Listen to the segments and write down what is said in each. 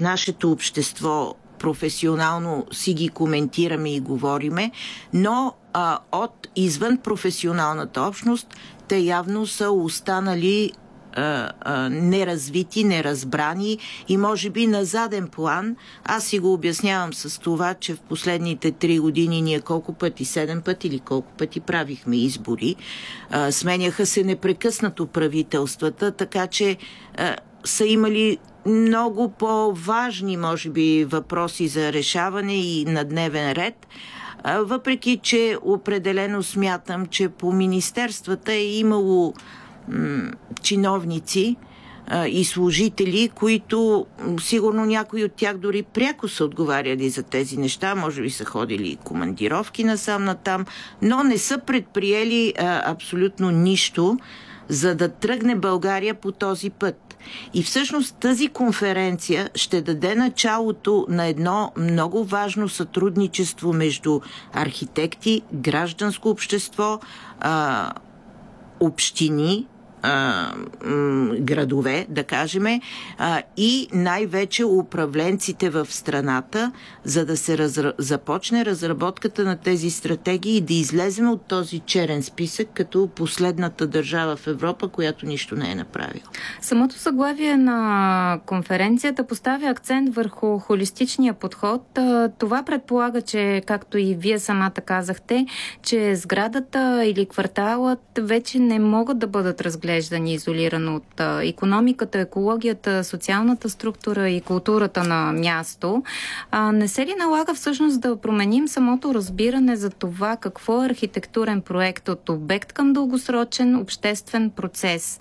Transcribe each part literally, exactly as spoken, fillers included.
нашето общество професионално си ги коментираме и говориме, но а, от извън професионалната общност те явно са останали а, а, неразвити, неразбрани и може би на заден план. Аз си го обяснявам с това, че в последните три години ние колко пъти, седем пъти или колко пъти правихме избори. А, сменяха се непрекъснато правителствата, така че а, са имали много по-важни, може би, въпроси за решаване и на дневен ред, въпреки че определено смятам, че по министерствата е имало м- чиновници а, и служители, които сигурно някои от тях дори пряко са отговаряли за тези неща, може би са ходили командировки насам натам, но не са предприели а, абсолютно нищо, за да тръгне България по този път. И всъщност тази конференция ще даде началото на едно много важно сътрудничество между архитекти, гражданско общество, а, общини, а, м, градове, да кажем, а, и най-вече управленците в страната, за да се разра... започне разработката на тези стратегии и да излезем от този черен списък като последната държава в Европа, която нищо не е направила. Самото заглавие на конференцията поставя акцент върху холистичния подход. Това предполага, че, както и вие самата казахте, че сградата или кварталът вече не могат да бъдат разглеждани изолирано от а, икономиката, екологията, социалната структура и културата на място. А, не се ли налага всъщност да променим самото разбиране за това какво е архитектурен проект от обект към дългосрочен обществен процес?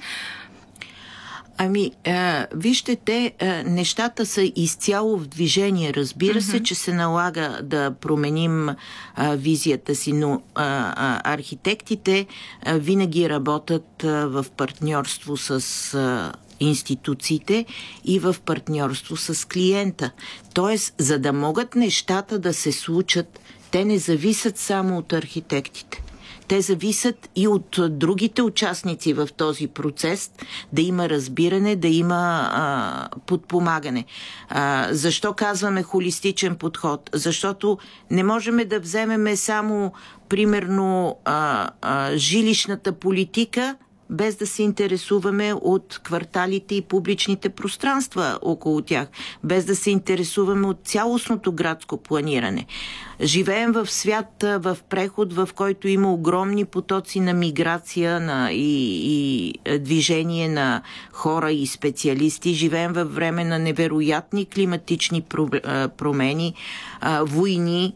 Ами, а, вижте, те а, нещата са изцяло в движение. Разбира mm-hmm. се, че се налага да променим а, визията си, но а, а, архитектите а, винаги работят а, в партньорство с а, институциите и в партньорство с клиента. Тоест, за да могат нещата да се случат, те не зависят само от архитектите. Те зависят и от другите участници в този процес, да има разбиране, да има а, подпомагане. А, защо казваме холистичен подход? Защото не можем да вземем само, примерно, а, а, жилищната политика, без да се интересуваме от кварталите и публичните пространства около тях, без да се интересуваме от цялостното градско планиране. Живеем в свят, в преход, в който има огромни потоци на миграция на и, и движение на хора и специалисти. Живеем във време на невероятни климатични промени, войни,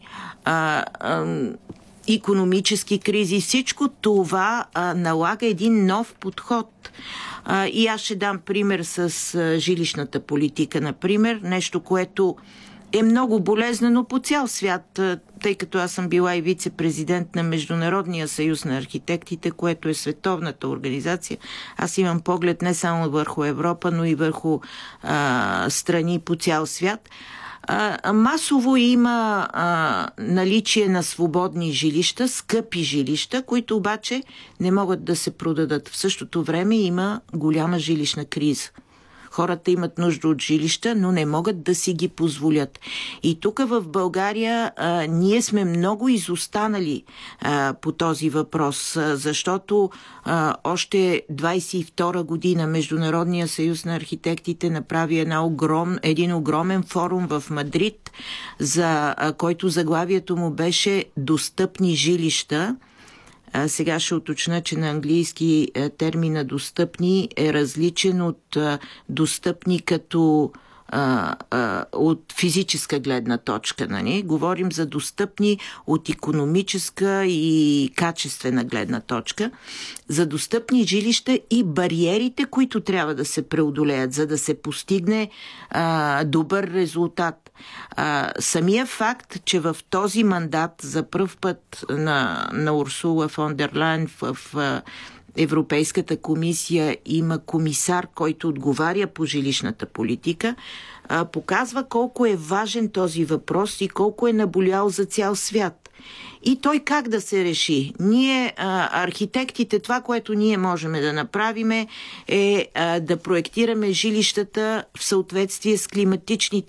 икономически кризи. Всичко това а, налага един нов подход. А, и аз ще дам пример с а, жилищната политика, например. Нещо, което е много болезнено по цял свят, а, тъй като аз съм била и вице-президент на Международния съюз на архитектите, което е световната организация. Аз имам поглед не само върху Европа, но и върху а, страни по цял свят. А, масово има а, наличие на свободни жилища, скъпи жилища, които обаче не могат да се продадат. В същото време има голяма жилищна криза. Хората имат нужда от жилища, но не могат да си ги позволят. И тук в България а, ние сме много изостанали а, по този въпрос, а, защото а, още двайсет и втора година Международния съюз на архитектите направи една огром, един огромен форум в Мадрид, за а, който заглавието му беше "Достъпни жилища". А, сега ще уточня, че на английски е, термина "достъпни" е различен от а, достъпни като а, а, от физическа гледна точка. Нали? Говорим за достъпни от икономическа и качествена гледна точка. За достъпни жилища и бариерите, които трябва да се преодолеят, за да се постигне а, добър резултат. А, самия факт, че в този мандат за пръв път на, на Урсула фон дер Лайен в, в Европейската комисия има комисар, който отговаря по жилищната политика, а, показва колко е важен този въпрос и колко е наболял за цял свят. И той как да се реши? Ние, а, архитектите, това, което ние можем да направим е а, да проектираме жилищата в съответствие с климатичните